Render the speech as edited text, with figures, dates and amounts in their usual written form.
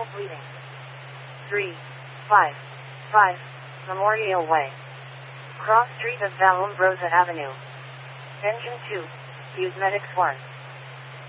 bleeding. 355 Memorial Way. Cross Street of Vallombrosa Avenue. Engine 2. Use Medics 1.